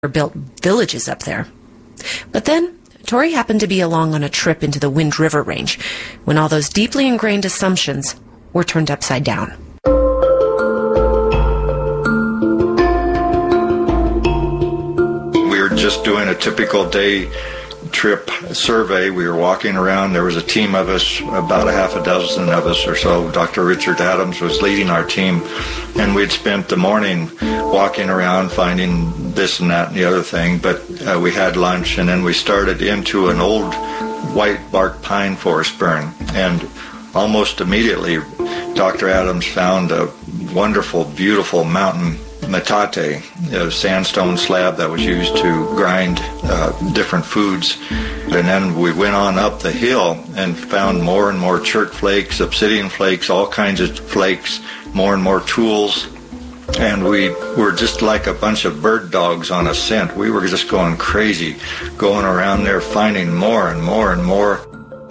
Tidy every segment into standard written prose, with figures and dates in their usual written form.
built villages up there. But then, Tori happened to be along on a trip into the Wind River Range when all those deeply ingrained assumptions were turned upside down. We were just doing a typical day trip survey. We were walking around. There was a team of us, about a half a dozen of us or so. Dr. Richard Adams was leading our team, and we'd spent the morning walking around finding this and that and the other thing, but we had lunch, and then we started into an old white bark pine forest burn, and almost immediately Dr. Adams found a wonderful, beautiful mountain metate, a sandstone slab that was used to grind different foods. And then we went on up the hill and found more and more chert flakes, obsidian flakes, all kinds of flakes, more and more tools. And we were just like a bunch of bird dogs on a scent. We were just going crazy, going around there finding more and more and more.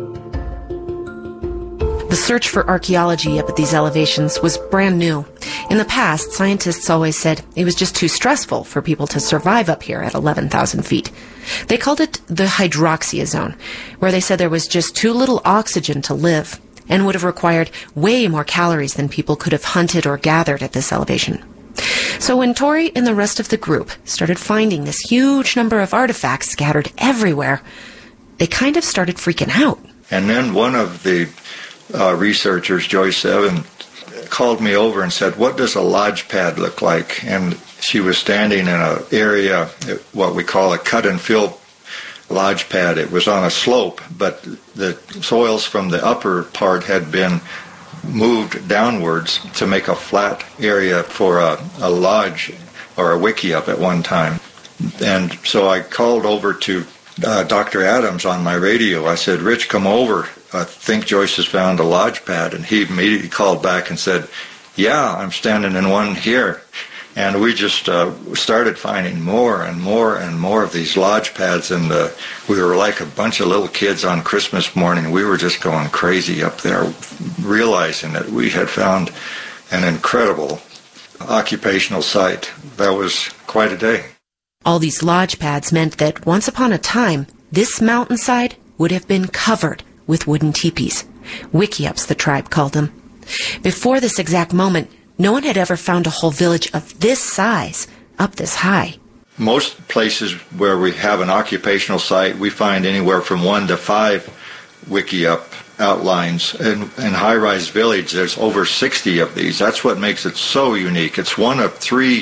The search for archaeology up at these elevations was brand new. In the past, scientists always said it was just too stressful for people to survive up here at 11,000 feet. They called it the hydroxia zone, where they said there was just too little oxygen to live and would have required way more calories than people could have hunted or gathered at this elevation. So when Tori and the rest of the group started finding this huge number of artifacts scattered everywhere, they kind of started freaking out. And then one of the researchers, Joyce Evans, called me over and said, "What does a lodge pad look like?" And she was standing in an area, what we call a cut and fill lodge pad. It was on a slope, but the soils from the upper part had been moved downwards to make a flat area for a lodge or a wickiup at one time. And so I called over to Dr. Adams on my radio. I said, "Rich, come over. I think Joyce has found a lodge pad." And he immediately called back and said, "Yeah, I'm standing in one here." And we just started finding more and more and more of these lodge pads, and we were like a bunch of little kids on Christmas morning. We were just going crazy up there, realizing that we had found an incredible occupational site. That was quite a day. All these lodge pads meant that once upon a time, this mountainside would have been covered with wooden teepees. Wickiups, the tribe called them. Before this exact moment, no one had ever found a whole village of this size up this high. Most places where we have an occupational site, we find anywhere from 1 to 5 wickiup outlines. In High-Rise Village, there's over 60 of these. That's what makes it so unique. It's one of 3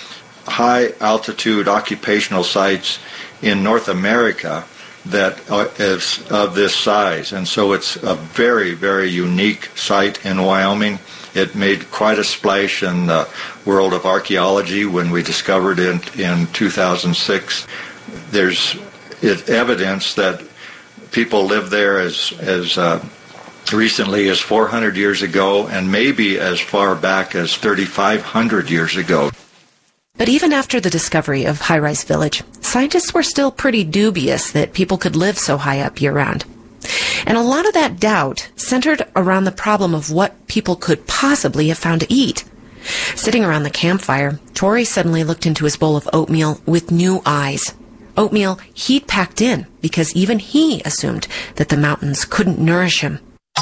high-altitude occupational sites in North America that is of this size. And so it's a very, very unique site in Wyoming. It made quite a splash in the world of archaeology when we discovered it in 2006. There's evidence that people lived there as recently as 400 years ago, and maybe as far back as 3,500 years ago. But even after the discovery of High-Rise Village, scientists were still pretty dubious that people could live so high up year-round. And a lot of that doubt centered around the problem of what people could possibly have found to eat. Sitting around the campfire, Tori suddenly looked into his bowl of oatmeal with new eyes. Oatmeal he'd packed in because even he assumed that the mountains couldn't nourish him.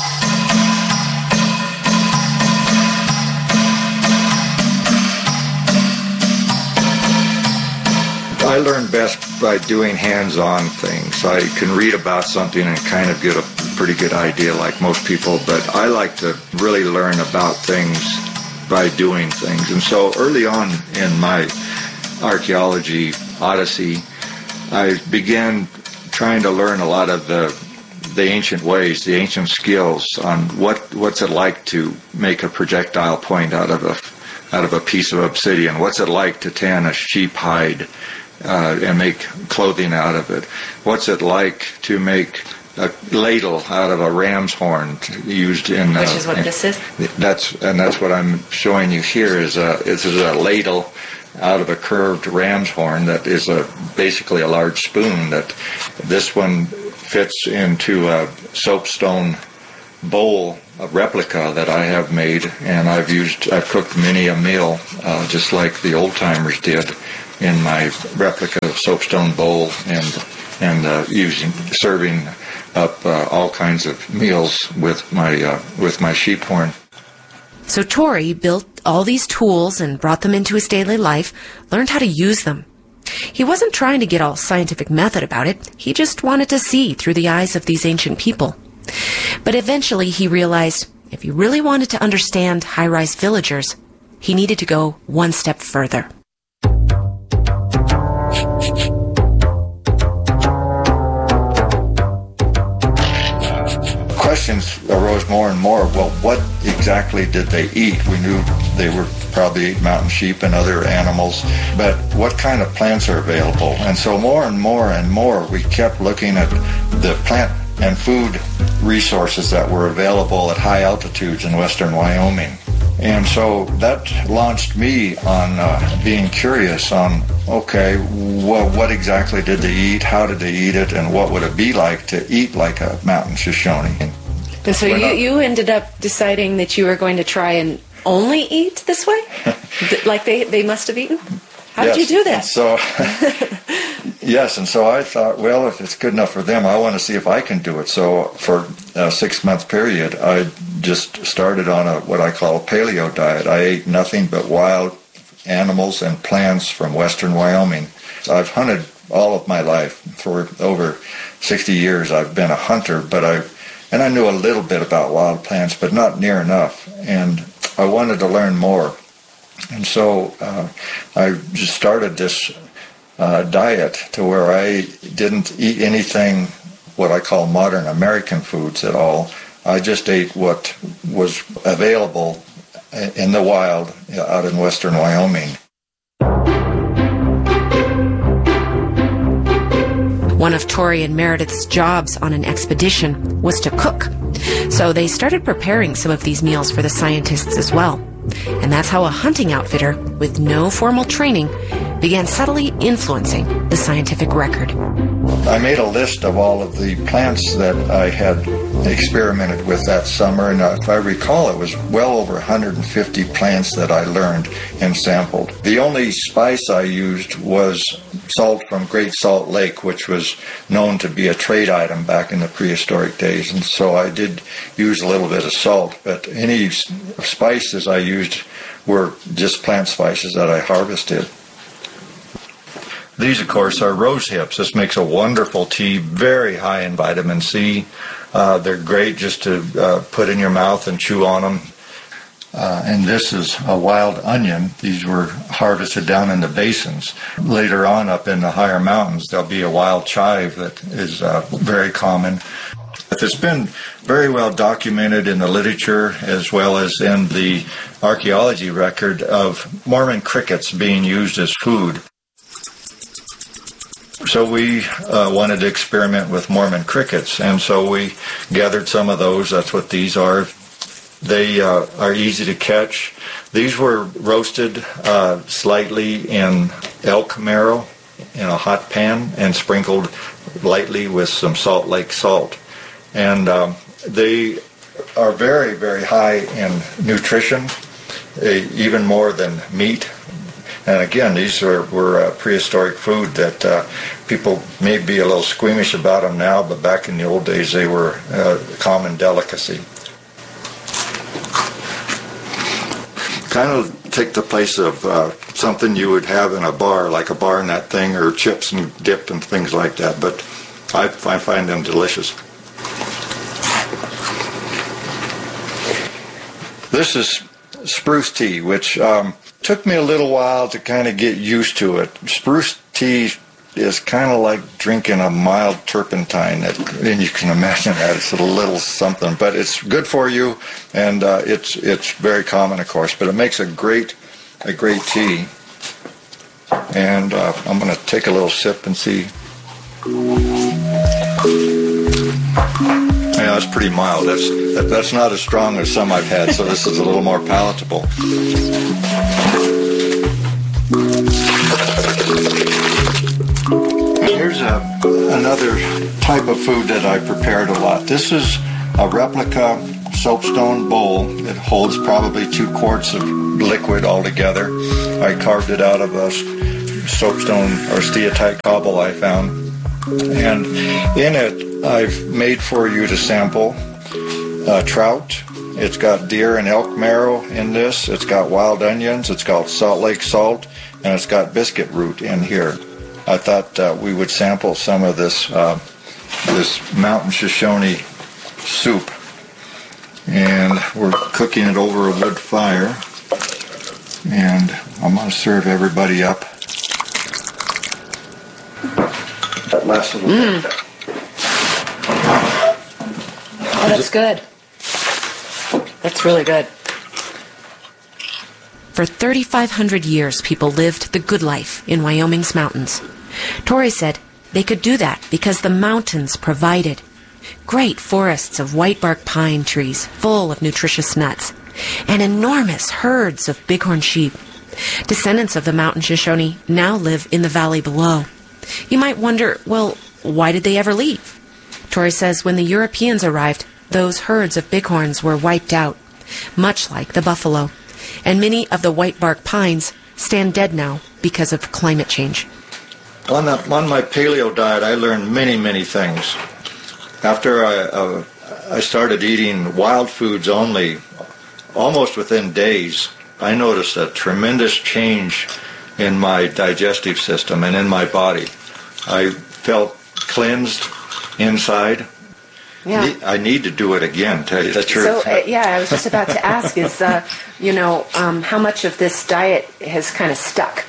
I learn best by doing hands-on things. I can read about something and kind of get a pretty good idea like most people, but I like to really learn about things by doing things. And so early on in my archaeology odyssey, I began trying to learn a lot of the ancient ways, the ancient skills on what's it like to make a projectile point out of a piece of obsidian. What's it like to tan a sheep hide and make clothing out of it? What's it like to make a ladle out of a ram's horn used in... Which is what this is? That's what I'm showing you here is a ladle out of a curved ram's horn that is basically a large spoon. That this one fits into a soapstone bowl, a replica that I have made, and I've cooked many a meal just like the old timers did. in my replica soapstone bowl and serving up all kinds of meals with my sheep horn. So Torrey built all these tools and brought them into his daily life, learned how to use them. He wasn't trying to get all scientific method about it. He just wanted to see through the eyes of these ancient people. But eventually he realized if he really wanted to understand high-rise villagers, he needed to go one step further. Questions arose more and more. Well, what exactly did they eat? We knew they were probably mountain sheep and other animals, but what kind of plants are available? And so more and more, we kept looking at the plant and food resources that were available at high altitudes in western Wyoming. And so that launched me on being curious on, okay, what exactly did they eat? How did they eat it? And what would it be like to eat like a mountain Shoshone? And so you ended up deciding that you were going to try and only eat this way? Like they must have eaten? How did you do that? So, yes, and so I thought, well, if it's good enough for them, I want to see if I can do it. So for a 6-month period, I just started on what I call a paleo diet. I ate nothing but wild animals and plants from western Wyoming. I've hunted all of my life. For over 60 years, I've been a hunter, but I knew a little bit about wild plants, but not near enough. And I wanted to learn more. And so I just started this diet to where I didn't eat anything, what I call modern American foods at all. I just ate what was available in the wild out in western Wyoming. One of Torrey and Meredith's jobs on an expedition was to cook. So they started preparing some of these meals for the scientists as well. And that's how a hunting outfitter with no formal training began subtly influencing the scientific record. I made a list of all of the plants that I had experimented with that summer, and if I recall, it was well over 150 plants that I learned and sampled. The only spice I used was salt from Great Salt Lake, which was known to be a trade item back in the prehistoric days, and so I did use a little bit of salt, but any spices I used were just plant spices that I harvested. These, of course, are rose hips. This makes a wonderful tea, very high in vitamin C. They're great just to put in your mouth and chew on them. And this is a wild onion. These were harvested down in the basins. Later on, up in the higher mountains, there'll be a wild chive that is very common. It's been very well documented in the literature as well as in the archaeology record of Mormon crickets being used as food. So we wanted to experiment with Mormon crickets, and so we gathered some of those. That's what these are. They are easy to catch. These were roasted slightly in elk marrow in a hot pan and sprinkled lightly with some Salt Lake salt. And they are very, very high in nutrition, even more than meat. And again, these were prehistoric food that people may be a little squeamish about them now, but back in the old days they were a common delicacy. Kind of take the place of something you would have in a bar, like a bar nut thing or chips and dip and things like that, but I find them delicious. This is spruce tea, which took me a little while to kind of get used to it. Spruce tea is kind of like drinking a mild turpentine, and you can imagine that it's a little something, but it's good for you, and it's very common, of course, but it makes a great tea. And I'm going to take a little sip and see. Yeah, that's pretty mild. That's not as strong as some I've had, so this is a little more palatable. Here's another type of food that I prepared a lot. This is a replica soapstone bowl. It holds probably 2 quarts of liquid altogether. I carved it out of a soapstone or steatite cobble I found. And in it, I've made for you to sample trout. It's got deer and elk marrow in this. It's got wild onions. It's got Salt Lake salt. And it's got biscuit root in here. I thought we would sample some of this Mountain Shoshone soup. And we're cooking it over a wood fire. And I'm going to serve everybody up. That last little bit. Oh, that's good. That's really good. For 3,500 years, people lived the good life in Wyoming's mountains. Tori said they could do that because the mountains provided great forests of whitebark pine trees full of nutritious nuts and enormous herds of bighorn sheep. Descendants of the Mountain Shoshone now live in the valley below. You might wonder, well, why did they ever leave? Tori says when the Europeans arrived, those herds of bighorns were wiped out, much like the buffalo. And many of the whitebark pines stand dead now because of climate change. On my paleo diet, I learned many things. After I started eating wild foods only, almost within days, I noticed a tremendous change in my digestive system and in my body. I felt cleansed inside. Yeah. I need to do it again, tell you the truth. So, I was just about to ask is, how much of this diet has kind of stuck?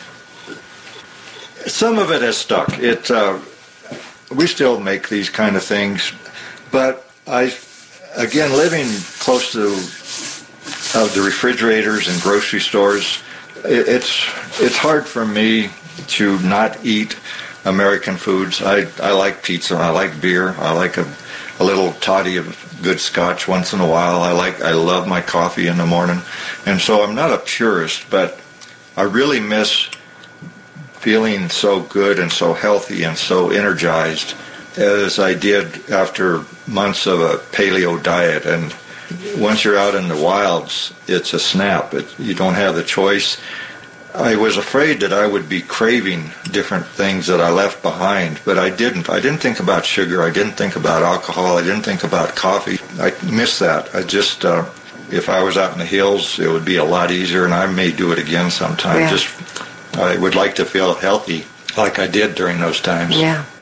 Some of it has stuck. We still make these kind of things, but living close to the refrigerators and grocery stores, it's hard for me to not eat American foods. I like pizza. I like beer. I like a little toddy of good scotch once in a while. I love my coffee in the morning. And so I'm not a purist, but I really miss feeling so good and so healthy and so energized as I did after months of a paleo diet. And once you're out in the wilds, it's a snap. You don't have the choice. I was afraid that I would be craving different things that I left behind, but I didn't. I didn't think about sugar. I didn't think about alcohol. I didn't think about coffee. I miss that. I just, if I was out in the hills, it would be a lot easier, and I may do it again sometime. Yeah. I would like to feel healthy like I did during those times. Yeah.